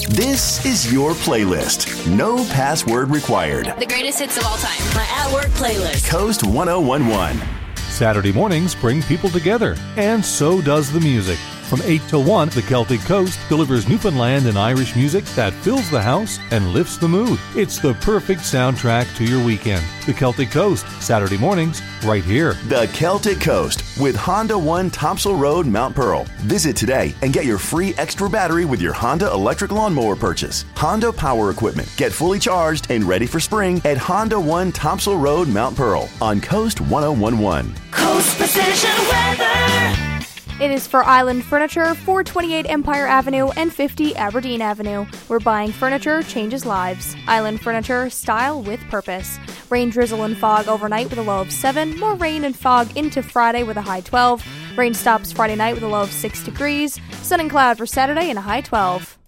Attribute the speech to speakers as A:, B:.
A: This is your playlist. No password required.
B: The greatest hits of all time. My at-work playlist.
A: Coast 1011.
C: Saturday mornings bring people together, and so does the music. From 8 till 1, the Celtic Coast delivers Newfoundland and Irish music that fills the house and lifts the mood. It's the perfect soundtrack to your weekend. The Celtic Coast, Saturday mornings, right here.
A: The Celtic Coast with Honda One Topsail Road, Mount Pearl. Visit today and get your free extra battery with your Honda electric lawnmower purchase. Honda Power Equipment. Get fully charged and ready for spring at Honda One Topsail Road, Mount Pearl on Coast 1011.
B: Coast Precision Weather.
D: It is for Island Furniture, 428 Empire Avenue and 50 Aberdeen Avenue, where buying furniture changes lives. Island Furniture, style with purpose. Rain, drizzle, and fog overnight with a low of 7. More rain and fog into Friday with a high 12. Rain stops Friday night with a low of 6 degrees. Sun and cloud for Saturday and a high 12.